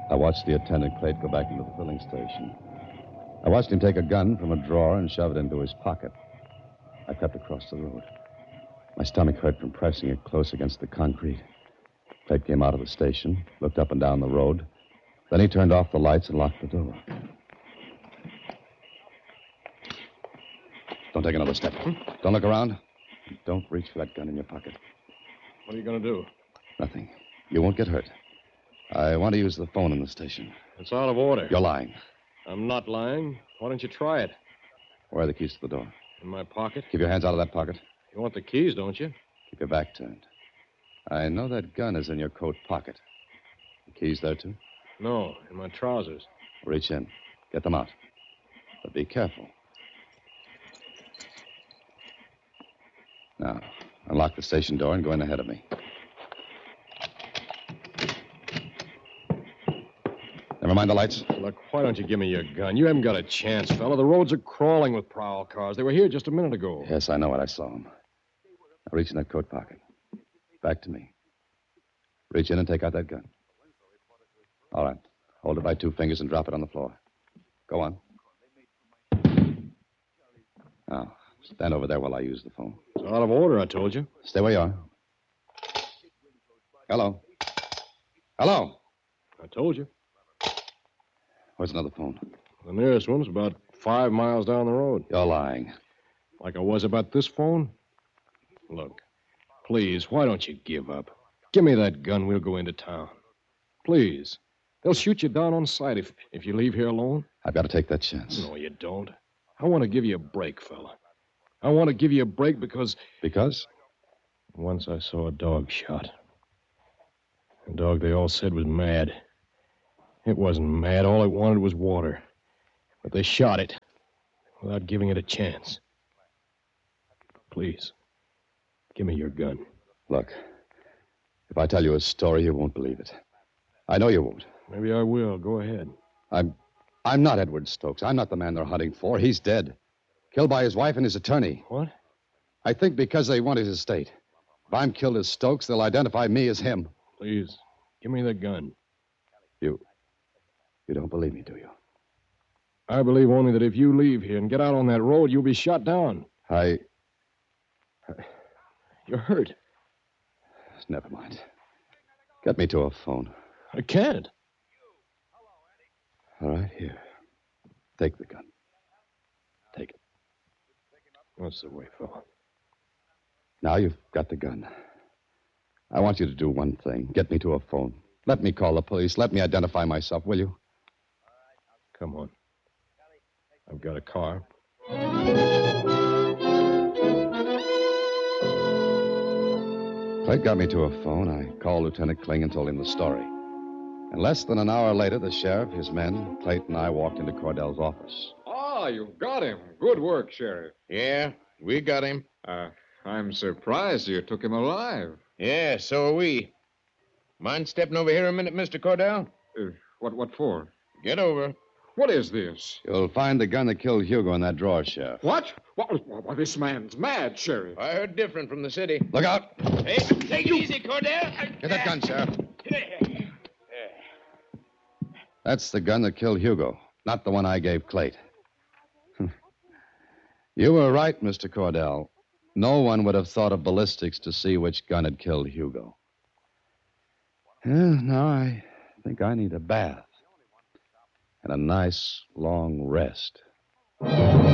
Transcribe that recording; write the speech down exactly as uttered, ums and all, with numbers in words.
I watched the attendant, Clayt, go back into the filling station. I watched him take a gun from a drawer and shove it into his pocket. I crept across the road. My stomach hurt from pressing it close against the concrete. Clayt came out of the station, looked up and down the road. Then he turned off the lights and locked the door. Don't take another step. Hmm? Don't look around. Don't reach for that gun in your pocket. What are you going to do? Nothing. You won't get hurt. I want to use the phone in the station. It's out of order. You're lying. I'm not lying. Why don't you try it? Where are the keys to the door? In my pocket. Keep your hands out of that pocket. You want the keys, don't you? Keep your back turned. I know that gun is in your coat pocket. The keys there, too? No, in my trousers. Reach in. Get them out. But be careful. Now, unlock the station door and go in ahead of me. Never mind the lights. Look, why don't you give me your gun? You haven't got a chance, fella. The roads are crawling with prowl cars. They were here just a minute ago. Yes, I know it. I saw them. Now reach in that coat pocket. Back to me. Reach in and take out that gun. All right. Hold it by two fingers and drop it on the floor. Go on. Now, stand over there while I use the phone. It's out of order, I told you. Stay where you are. Hello. Hello. I told you. Where's another phone? The nearest one's about five miles down the road. You're lying. Like I was about this phone? Look, please, why don't you give up? Give me that gun. We'll go into town. Please. They'll shoot you down on sight if, if you leave here alone. I've got to take that chance. No, you don't. I want to give you a break, fella. I want to give you a break because... Because? Once I saw a dog shot. A dog they all said was mad. It wasn't mad. All it wanted was water. But they shot it without giving it a chance. Please, give me your gun. Look, if I tell you a story, you won't believe it. I know you won't. Maybe I will. Go ahead. I'm... I'm not Edward Stokes. I'm not the man they're hunting for. He's dead. Killed by his wife and his attorney. What? I think because they want his estate. If I'm killed as Stokes, they'll identify me as him. Please, give me the gun. You... You don't believe me, do you? I believe only that if you leave here and get out on that road, you'll be shot down. I... You're hurt. Never mind. Get me to a phone. I can't. All right, here. Take the gun. Take it. That's the way, fella. Now you've got the gun. I want you to do one thing. Get me to a phone. Let me call the police. Let me identify myself, will you? Come on. I've got a car. Clayt got me to a phone. I called Lieutenant Kling and told him the story. And less than an hour later, the sheriff, his men, Clayt, and I walked into Cordell's office. Ah, you've got him. Good work, Sheriff. Yeah, we got him. Uh, I'm surprised you took him alive. Yeah, so are we. Mind stepping over here a minute, Mister Cordell? Uh, what, what for? Get over. What is this? You'll find the gun that killed Hugo in that drawer, Sheriff. What? What? What? This man's mad, Sheriff. I heard different from the city. Look out! Hey, take it easy, Cordell. Get that gun, Sheriff. That's the gun that killed Hugo, not the one I gave Clayt. You were right, Mister Cordell. No one would have thought of ballistics to see which gun had killed Hugo. Yeah, now I think I need a bath and a nice long rest.